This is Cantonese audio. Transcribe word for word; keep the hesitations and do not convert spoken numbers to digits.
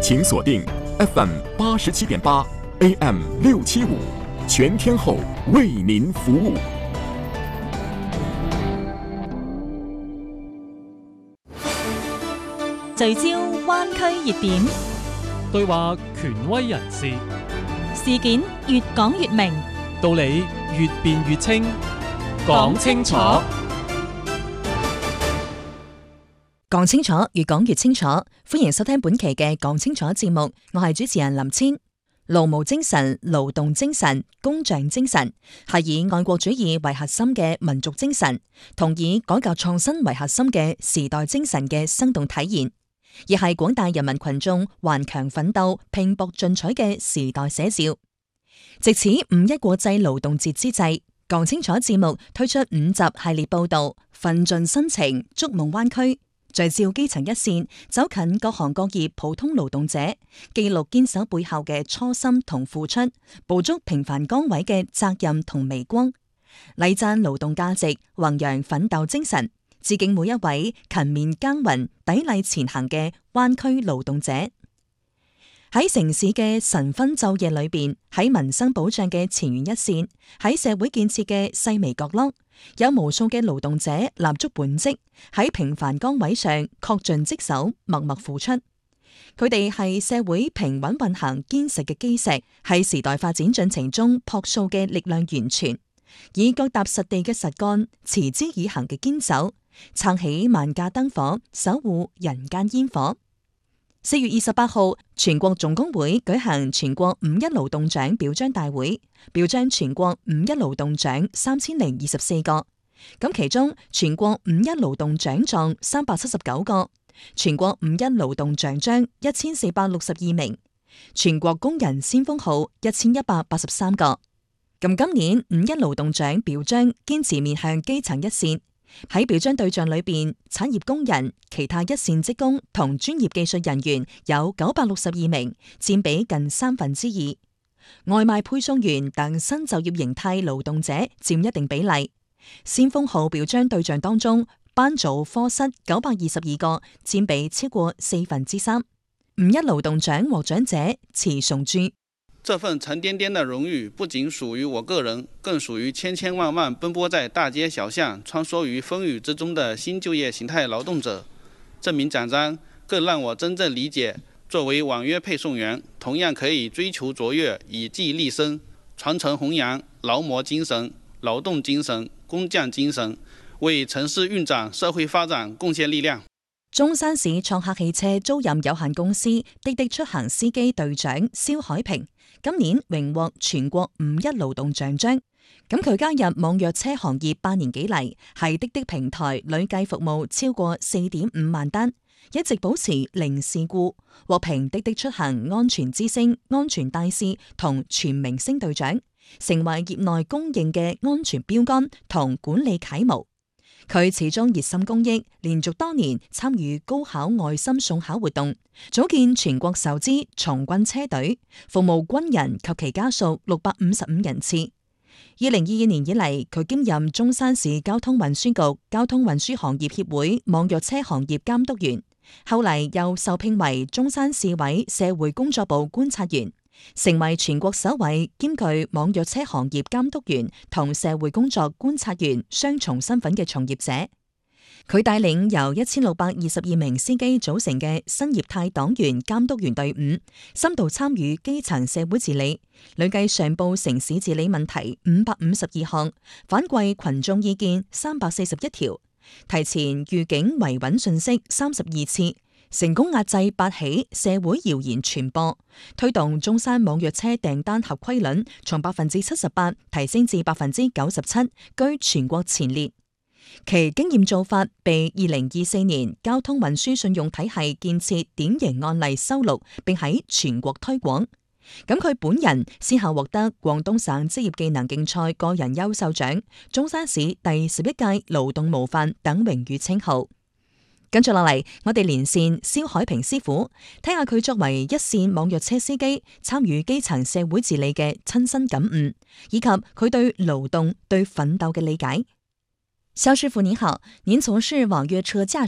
請鎖定 F M 八十七點八 A M 六七五，全天候為您服務。 聚焦灣區熱點， 對話權威人士， 事件越講越明， 道理越辯越清，講清楚。 講清楚，越講越清楚。歡迎收聽本期嘅講清楚節目，我係主持人林千。勞務精神、勞動精神、工匠精神係以愛國主義為核心嘅民族精神，同以改革創新為核心嘅時代精神嘅生動體現，亦係廣大人民群眾頑強奮鬥、拼搏進取嘅時代寫照。藉此五一國際勞動節之際，講清楚節目推出五集系列報道，奮進新情，築夢灣區，聚焦基層一線，走近各行各業普通勞動者，記錄堅守背後嘅初心同付出，捕捉平凡崗位嘅責任同微光，禮讚勞動價值，弘揚奮鬥精神，致敬每一位勤勉耕耘、砥礪前行嘅灣區勞動者。喺城市嘅晨昏晝夜裏邊，喺民生保障嘅前沿一線，喺社會建設嘅細微角落，有無數嘅勞動者立足本職，喺平凡崗位上恪盡職守，默默付出。佢哋係社會平穩運行堅實嘅基石，係時代發展進程中樸素嘅力量源泉，以腳踏實地嘅實幹、持之以恆嘅堅守，撐起萬家燈火，守護人間煙火。四月二十八號，全國總工會舉行全國五一勞動獎表彰大會，表彰全國五一勞動獎三千零二十四個。咁其中全國五一勞動獎狀三百七十九個，全國五一勞動獎章一千四百六十二名，全國工人先鋒號一千一百八十三個。咁今年五一勞動獎表彰堅持面向基層一線。喺表彰對象裏邊，產業工人、其他一線職工同專業技術人員有九百六十二名，佔比近三分之二。外賣配送員等新就業形態勞動者佔一定比例。先鋒號表彰對象當中，班組科室九百二十二個，佔比超過四分之三。五一勞動獎獲獎者池崇珠。 這份沉甸甸的榮譽不僅屬於我個人，更屬於千千萬萬奔波在大街小巷、穿梭於風雨之中的新就業形態勞動者。這名獎章更讓我真正理解，作為網約配送員，同樣可以追求卓越，以技立身，傳承弘揚勞模精神、勞動精神、工匠精神，為城市運展、社會發展貢獻力量。 中山市創客汽車租賃有限公司滴滴出行司機隊長蕭海平，今年榮獲全國五一勞動獎章。咁佢加入網約車行業八年幾嚟，喺滴滴平台累計服務超過四點五萬單，一直保持零事故，獲評滴滴出行安全之星、安全大使同全明星隊長，成為業內公認嘅安全標杆同管理楷模。佢始終熱心公益，連續多年參與高考愛心送考活動，組建全國首支從軍車隊，服務軍人及其家屬六百五十五人次。二零二二年以嚟，佢兼任中山市交通運輸局交通運輸行業協會網約車行業監督員，後嚟又受聘為中山市委社會工作部觀察員，成為全國首位兼具網約車行業監督員同社會工作觀察員雙重身份嘅從業者。佢帶領由一千六百二十二名司機組成嘅新業態黨員監督員隊伍，深度參與基層社會治理，累計上報城市治理問題五百五十二項，反饋群眾意見三百四十一條，提前預警維穩信息三十二次，成功壓制八起社會謠言傳播，推動中山網約車訂單合規率從百分之七十八提升至百分之九十七，居全國前列。其經驗做法被二零二四年交通運輸信用體系建設典型案例收錄，並喺全國推廣。咁佢本人先後獲得廣東省職業技能競賽個人優秀獎、中山市第十一屆勞動模範等榮譽稱號。跟住落嚟，我哋連線蕭海平師傅，睇下佢作為一線網約車司機，參與基層社會治理嘅親身感悟，以及佢對勞動、對奮鬥嘅理解。蕭師傅您好，您從事網約車駕